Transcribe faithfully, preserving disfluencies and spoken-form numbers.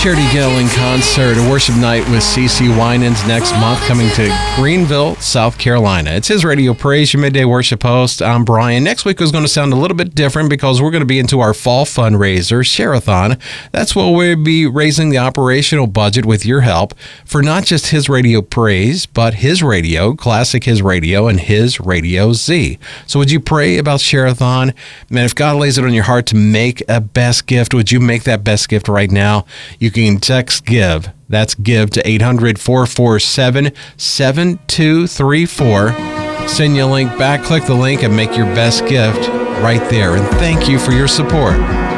Charity Gill in concert, a worship night with C C Winans next month, coming to Greenville, South Carolina. It's His Radio Praise, your midday worship host. I'm Brian. Next week is going to sound a little bit different because we're going to be into our fall fundraiser, Share-a-thon. That's where we'll be raising the operational budget with your help for not just His Radio Praise, but His Radio, Classic His Radio, and His Radio Z. So would you pray about Share-a-thon? Man, if God lays it on your heart to make a best gift, would you make that best gift right now? You You can text GIVE. That's GIVE to eight hundred, four four seven, seven two three four. Send you a link back, click the link, and make your best gift right there. And thank you for your support.